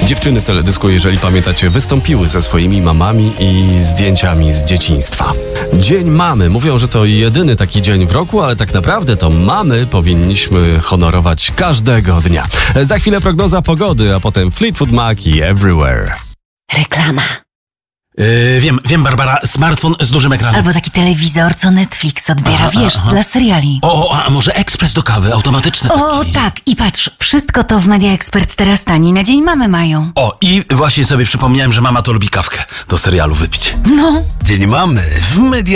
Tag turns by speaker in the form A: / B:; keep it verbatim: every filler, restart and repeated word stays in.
A: Dziewczyny w teledysku, jeżeli pamiętacie, wystąpiły ze swoimi mamami i zdjęciami z dzieciństwa. Dzień Mamy. Mówią, że to jedyny taki dzień w roku, ale tak naprawdę to mamy powinniśmy honorować każdego dnia. Za chwilę prognoza pogody, a potem Fleetwood Mac i Everywhere.
B: Reklama.
C: Yy, wiem, wiem, Barbara, smartfon z dużym ekranem.
B: Albo taki telewizor, co Netflix odbiera,
C: Aha,
B: wiesz,
C: aha.
B: dla seriali.
C: O, a może ekspres do kawy, automatyczny
B: O,
C: taki.
B: tak, i patrz, wszystko to w Media Expert teraz taniej na Dzień Mamy mają.
C: O, i właśnie sobie przypomniałem, że mama to lubi kawkę do serialu wypić.
B: No.
D: Dzień Mamy w Media